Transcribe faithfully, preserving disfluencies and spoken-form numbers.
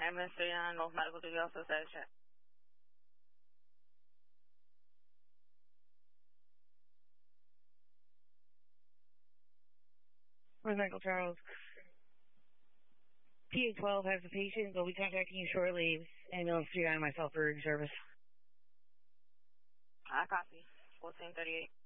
Ambulance three nine, North Medical Duty, also status check. Where's Michael Charles? P A twelve has a patient. They'll be contacting you shortly. Ambulance three nine, myself for service. I copy. fourteen thirty-eight.